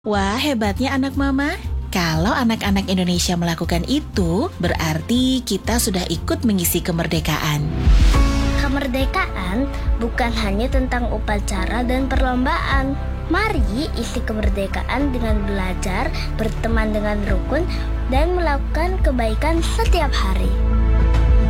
Wah, hebatnya anak mama. Kalau anak-anak Indonesia melakukan itu, berarti kita sudah ikut mengisi kemerdekaan. Kemerdekaan bukan hanya tentang upacara dan perlombaan. Mari isi kemerdekaan dengan belajar, berteman dengan rukun, dan melakukan kebaikan setiap hari.